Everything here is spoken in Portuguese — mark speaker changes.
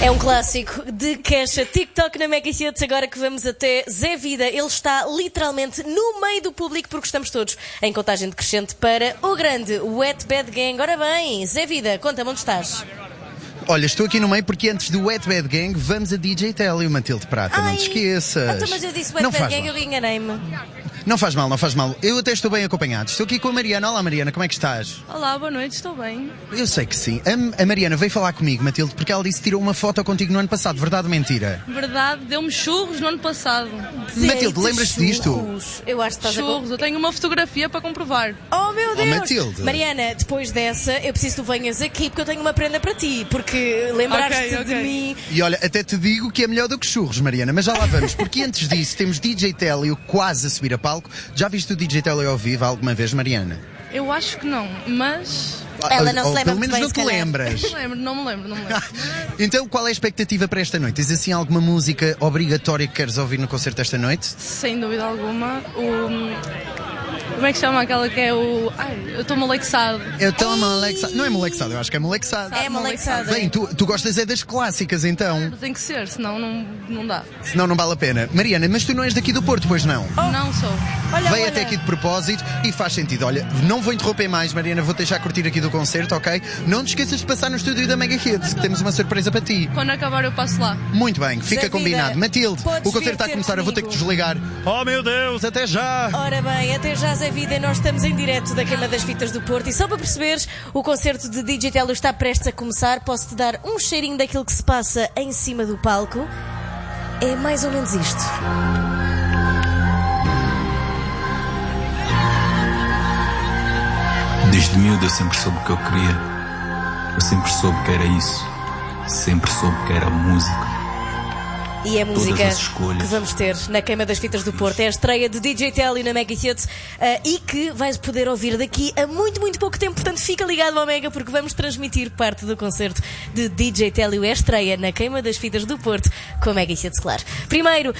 Speaker 1: É um clássico de queixa TikTok na Mega Hits. Agora que vamos até Zé Vida, ele está literalmente no meio do público porque estamos todos em contagem decrescente para o grande Wet Bad Gang. Ora bem, Zé Vida, conta-me onde estás.
Speaker 2: Olha, estou aqui no meio porque antes do Wet Bad Gang vamos a DJ Télio, Matilde Prata, não te esqueças.
Speaker 1: Então, mas eu disse Wet Bad Gang, eu enganei-me.
Speaker 2: Não faz mal, não faz mal. Eu até estou bem acompanhado. Estou aqui com a Mariana. Olá, Mariana, como é que estás?
Speaker 3: Olá, boa noite, estou bem.
Speaker 2: Eu sei que sim. A Mariana veio falar comigo, Matilde, porque ela disse que tirou uma foto contigo no ano passado. Verdade ou mentira?
Speaker 3: Verdade, deu-me churros no ano passado.
Speaker 2: Matilde, lembras-te disto?
Speaker 1: Eu acho que estás
Speaker 3: Churros, eu tenho uma fotografia para comprovar.
Speaker 1: Oh, meu Deus!
Speaker 2: Matilde.
Speaker 1: Mariana, depois dessa, eu preciso que tu venhas aqui porque eu tenho uma prenda para ti. Porque lembraste-te de mim.
Speaker 2: E olha, até te digo que é melhor do que churros, Mariana, mas já lá vamos. Porque antes disso temos DJ Télio quase a subir a palco. Já viste o DJ Télio ao vivo alguma vez, Mariana?
Speaker 3: Eu acho que não, mas...
Speaker 1: Ela não se lembra
Speaker 2: pelo menos
Speaker 1: bem,
Speaker 2: não te lembras.
Speaker 3: Não me lembro.
Speaker 2: Então, qual é a expectativa para esta noite? Tens assim alguma música obrigatória que queres ouvir no concerto esta noite?
Speaker 3: Sem dúvida alguma. Como é que chama aquela que é o... eu estou molexado.
Speaker 2: Eu estou molexado. Não é molexado, eu acho que é molexado.
Speaker 1: É molexado.
Speaker 2: Bem, tu gostas é das clássicas, então.
Speaker 3: Tem que ser, senão não dá.
Speaker 2: Senão não vale a pena. Mariana, mas tu não és daqui do Porto, pois não?
Speaker 3: Não sou.
Speaker 2: Veio até aqui de propósito e faz sentido. Olha, não vou interromper mais, Mariana, vou deixar curtir aqui do concerto, ok? Não te esqueças de passar no estúdio da Mega Hits, que temos uma surpresa para ti.
Speaker 3: Quando acabar eu passo lá.
Speaker 2: Muito bem, fica
Speaker 1: Zé
Speaker 2: combinado.
Speaker 1: Vida,
Speaker 2: Matilde, o concerto está a começar, eu vou ter que desligar. Oh meu Deus, até já!
Speaker 1: Ora bem, até já, Zé Vida, nós estamos em direto da Queima das Fitas do Porto e só para perceberes, o concerto de DJ Télio está prestes a começar. Posso-te dar um cheirinho daquilo que se passa em cima do palco. É mais ou menos isto.
Speaker 4: Desde miúdo eu sempre soube o que eu queria. Eu sempre soube que era isso. Sempre soube que era música.
Speaker 1: E é a música
Speaker 4: que
Speaker 1: vamos ter na Queima das Fitas do Porto. É a estreia de DJ Télio na Mega Hits e que vais poder ouvir daqui a muito, muito pouco tempo. Portanto, fica ligado ao Mega porque vamos transmitir parte do concerto de DJ Télio. É a estreia na Queima das Fitas do Porto com a Mega Hits, claro. Primeiro,